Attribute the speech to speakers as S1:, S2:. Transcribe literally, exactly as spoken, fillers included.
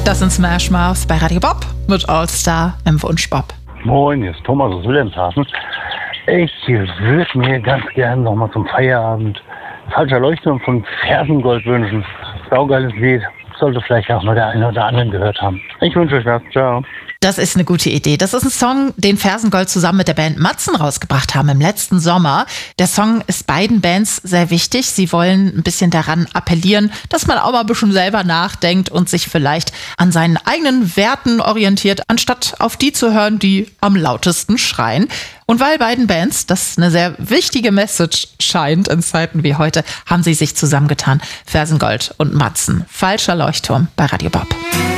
S1: Das sind Smash Mouth bei Radio Bob mit All Star im Wunsch Bob.
S2: Moin, hier ist Thomas aus Wilhelmshaven. Ich würde mir ganz gerne nochmal zum Feierabend Falscher Leuchtturm von Fersengold wünschen. Saugeiles Lied. Sollte vielleicht auch mal der eine oder andere gehört haben. Ich wünsche euch was. Ciao.
S1: Das ist eine gute Idee. Das ist ein Song, den Fersengold zusammen mit der Band Matzen rausgebracht haben im letzten Sommer. Der Song ist beiden Bands sehr wichtig. Sie wollen ein bisschen daran appellieren, dass man auch mal ein bisschen selber nachdenkt und sich vielleicht an seinen eigenen Werten orientiert, anstatt auf die zu hören, die am lautesten schreien. Und weil beiden Bands das eine sehr wichtige Message scheint in Zeiten wie heute, haben sie sich zusammengetan. Fersengold und Matzen. Falscher Leuchtturm bei Radio Bob.